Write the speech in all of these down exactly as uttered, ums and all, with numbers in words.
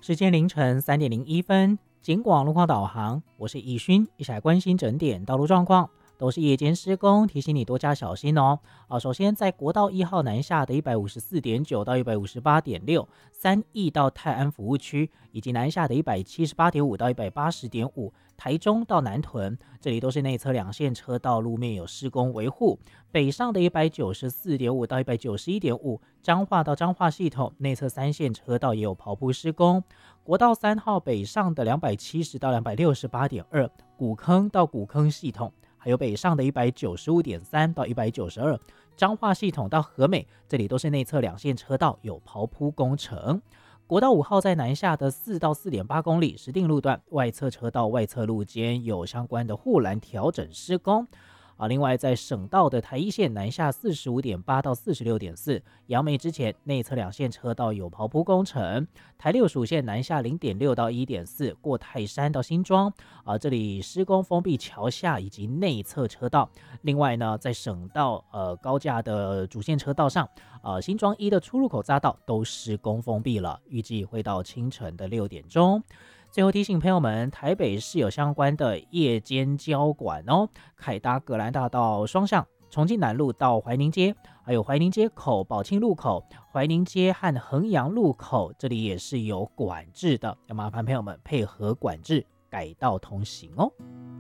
时间凌晨三点零一分，警广路况导航，我是易勋，一起来关心整点道路状况。都是夜间施工，提醒你多加小心哦。啊，首先在国道一号南下的一百五十四点九到一百五十八点六，三义到泰安服务区，以及南下的一百七十八点五到一百八十点五，台中到南屯，这里都是内侧两线车道路面有施工维护。北上的一百九十四点五到一百九十一点五，彰化到彰化系统内侧三线车道也有刨铺施工。国道三号北上的两百七十到两百六十八点二，古坑到古坑系统。还有北上的一百九十五点三到一百九十二，彰化系统到和美，这里都是内侧两线车道有刨铺工程。国道五号在南下的四到四点八公里石碇路段，外侧车道外侧路间有相关的护栏调整施工。啊，另外在省道的台一线南下四十五点八到四十六点四，杨梅之前内侧两线车道有刨铺工程。台六十五线南下零点六到一点四，过泰山到新庄，啊，这里施工封闭桥下以及内侧车道。另外呢，在省道呃高架的主线车道上，呃新庄一的出入口匝道都施工封闭了，预计会到清晨的六点钟。最后提醒朋友们，台北市有相关的夜间交管哦，凯达格兰大道双向、重庆南路到怀宁街，还有怀宁街口、宝庆路口、怀宁街和衡阳路口，这里也是有管制的，要麻烦朋友们配合管制，改道通行哦。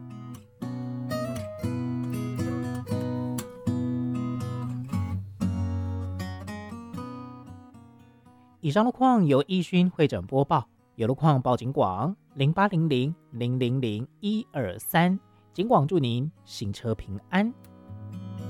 以上路况由易勋会诊播报。有路况报警广零八零零零零零一二三，警广祝您行车平安。